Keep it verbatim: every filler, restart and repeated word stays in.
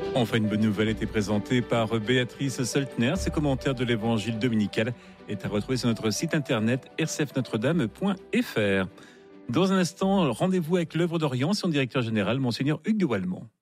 Enfin, une bonne nouvelle a été présentée par Béatrice Seltner. Ses commentaires de l'évangile dominical est à retrouver sur notre site internet r c f notre dame point f r. Dans un instant, rendez-vous avec l'œuvre d'Orient, son directeur général, Monseigneur Hugues de Wallemont.